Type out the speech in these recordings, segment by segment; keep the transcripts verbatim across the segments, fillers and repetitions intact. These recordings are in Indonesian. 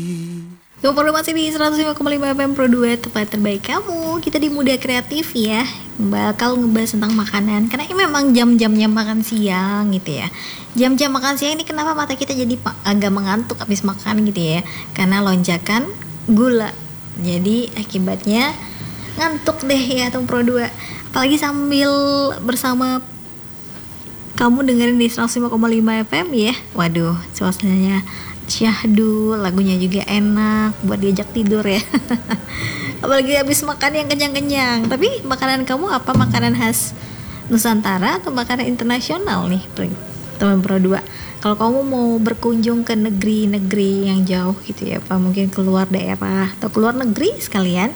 Ngobrol masih di seratus lima koma lima F M Pro dua, tempat terbaik kamu. Kita di Muda Kreatif ya, bakal ngebahas tentang makanan. Karena ini memang jam-jamnya makan siang gitu ya. Jam-jam makan siang ini kenapa mata kita jadi agak mengantuk habis makan gitu ya. Karena lonjakan gula. Jadi akibatnya ngantuk deh ya tuh Pro dua. Apalagi sambil bersama kamu dengerin di seratus lima koma lima F M ya. Waduh, suasananya syahdu, lagunya juga enak buat diajak tidur ya. Apalagi habis makan yang kenyang-kenyang. Tapi makanan kamu apa? Makanan khas Nusantara atau makanan internasional nih teman Pro dua? Kalau kamu mau berkunjung ke negeri-negeri yang jauh gitu ya, apa mungkin keluar daerah atau keluar negeri sekalian,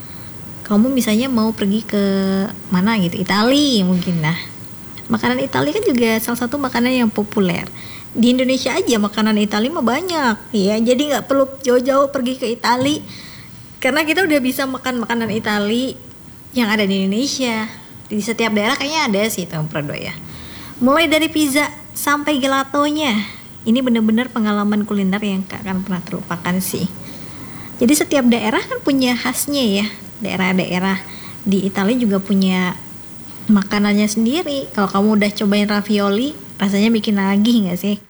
kamu misalnya mau pergi ke mana gitu, Italia mungkin. Nah, makanan Italia kan juga salah satu makanan yang populer. Di Indonesia aja makanan Italia mah banyak ya, jadi nggak perlu jauh-jauh pergi ke Italia karena kita udah bisa makan makanan Italia yang ada di Indonesia. Di setiap daerah kayaknya ada sih teman Pro dua ya. Mulai dari pizza sampai gelatonya, ini benar-benar pengalaman kuliner yang gak akan pernah terlupakan sih. Jadi setiap daerah kan punya khasnya ya. Daerah-daerah di Italia juga punya makanannya sendiri. Kalau kamu udah cobain ravioli, rasanya bikin nagih gak sih?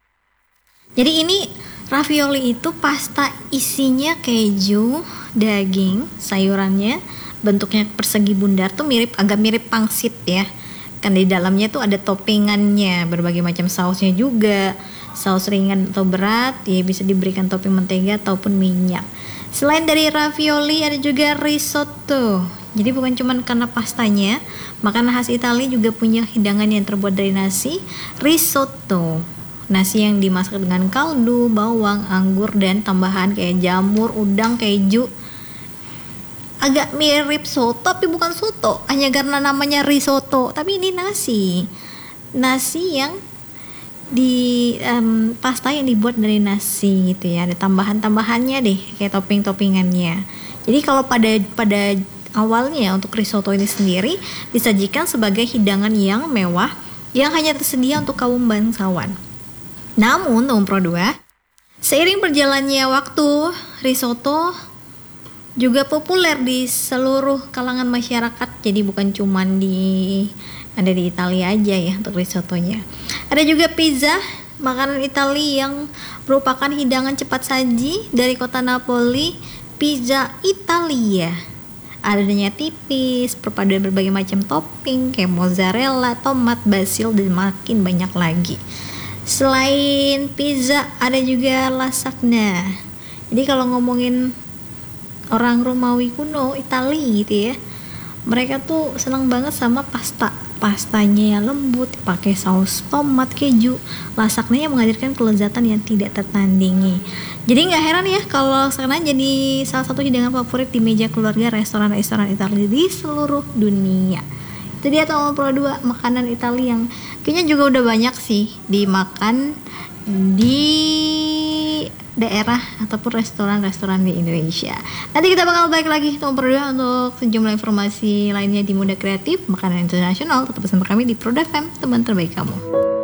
Jadi ini ravioli itu pasta isinya keju, daging, sayurannya bentuknya persegi bundar tuh mirip, agak mirip pangsit ya. Kan di dalamnya tuh ada toppingannya, berbagai macam sausnya juga. Saus ringan atau berat ya, bisa diberikan topping mentega ataupun minyak. Selain dari ravioli ada juga risotto. Jadi bukan cuma karena pastanya, makanan khas Italia juga punya hidangan yang terbuat dari nasi, risotto. Nasi yang dimasak dengan kaldu, bawang, anggur, dan tambahan kayak jamur, udang, keju. Agak mirip soto tapi bukan soto, hanya karena namanya risotto. Tapi ini nasi. Nasi yang di um, pasta yang dibuat dari nasi gitu ya. Ada tambahan-tambahannya deh, kayak topping-toppingannya. Jadi kalau pada pada awalnya untuk risotto ini sendiri disajikan sebagai hidangan yang mewah yang hanya tersedia untuk kaum bangsawan. Namun, teman Pro dua, seiring berjalannya waktu, risotto juga populer di seluruh kalangan masyarakat. Jadi bukan cuma di ada di Italia aja ya untuk risottonya. Ada juga pizza, makanan Italia yang merupakan hidangan cepat saji dari kota Napoli. Pizza Italia. Adanya tipis, perpaduan berbagai macam topping kayak mozzarella, tomat, basil, dan makin banyak lagi. Selain pizza ada juga lasagna. Jadi kalau ngomongin orang Romawi kuno Italia gitu ya, mereka tuh senang banget sama pasta. Pastanya yang lembut, pakai saus tomat, keju. Lasagna yang menghadirkan kelezatan yang tidak tertandingi. Jadi nggak heran ya kalau sekarang jadi salah satu hidangan favorit di meja keluarga restoran-restoran Italia di seluruh dunia. Itu dia teman Pro dua, makanan Italia yang kayaknya juga udah banyak sih dimakan di daerah ataupun restoran-restoran di Indonesia. Nanti kita bakal balik lagi teman Pro dua untuk sejumlah informasi lainnya di Muda Kreatif, makanan internasional. Tetap bersama kami di Pro dua F M, teman terbaik kamu.